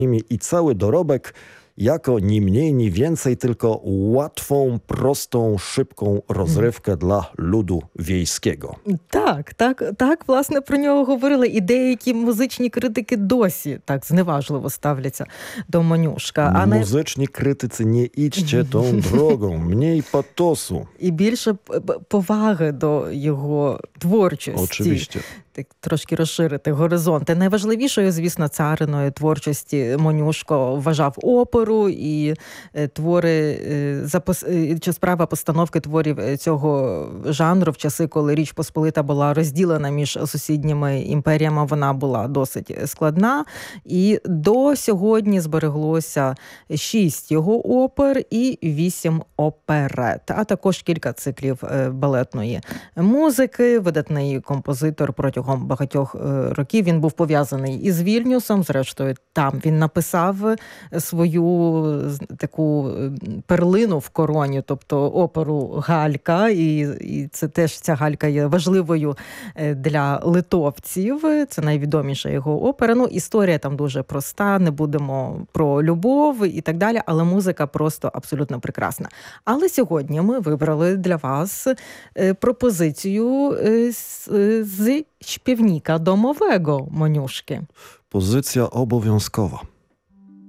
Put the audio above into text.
i cały dorobek jako ni mniej, ni więcej, tylko łatwą, prostą, szybką розривkę dla ludu wiejskiego. Так, власне, про нього говорили. І деякі музичні критики досі так зневажливо ставляться до Монюшка. Muzyczni krytycy, nie idźcie tą drogą, mniej patosu. І більше поваги до його творчості. Oczywiście. Так, трошки розширити горизонти. Найважливішою, звісно, цариною творчості Монюшко вважав оперу і твори, чи справа постановки творів цього жанру в часи, коли Річ Посполита була розділена між сусідніми імперіями, вона була досить складна. І до сьогодні збереглося 6 його опер і 8 оперет, а також кілька циклів балетної музики. Видатний композитор протягом багатьох років. Він був пов'язаний із Вільнюсом, зрештою там він написав свою таку перлину в короні, тобто оперу «Галька», і це теж ця «Галька» є важливою для литовців, це найвідоміша його опера. Ну, історія там дуже проста, не будемо про любов і так далі, але музика просто абсолютно прекрасна. Але сьогодні ми вибрали для вас пропозицію з śpiewnika domowego Moniuszki. Pozycja obowiązkowa.